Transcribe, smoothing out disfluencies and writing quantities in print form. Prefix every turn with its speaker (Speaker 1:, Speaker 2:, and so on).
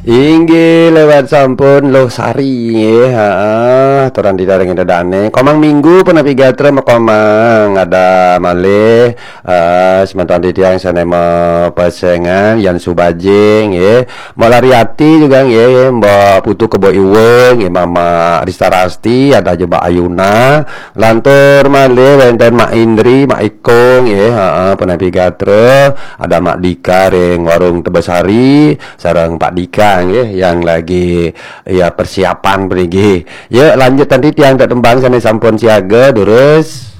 Speaker 1: Inggih lewat sampun Loh Sari nggih, heeh, aturan didaring dadane. Komang minggu penepi gatre komang ada malih semantan titiang sanema pasengan Yan Subajing nggih. Mbok Lariati juga nggih, Mbok Putu Kebo Iweng nggih, Mama Rista Rasti, ada aja Mbak Ayuna. Lantur malih wonten Mak Indri, Mak Iko nggih, heeh, penepi gatre. Ada Mak Dika ring warung Tebesari sareng Pak Dika nggih yang lagi ya persiapan pergi. Ya lanjut nanti tiang tak tembang sana sampun siaga terus.